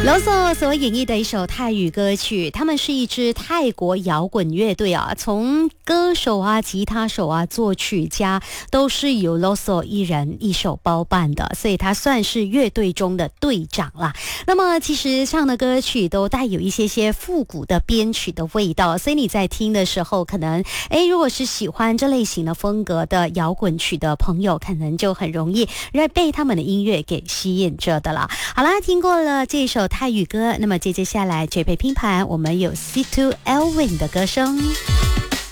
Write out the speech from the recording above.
Loso 所演绎的一首泰语歌曲，他们是一支泰国摇滚乐队啊，从歌手啊、吉他手啊、作曲家都是由 Loso 一人一手包办的，所以他算是乐队中的队长啦。那么其实唱的歌曲都带有一些复古的编曲的味道，所以你在听的时候可能如果是喜欢这类型的风格的摇滚曲的朋友，可能就很容易被他们的音乐给吸引着的了。好啦，听过了这首泰语歌，那么接下来绝配拼盘我们有 C2 Elvin 的歌声。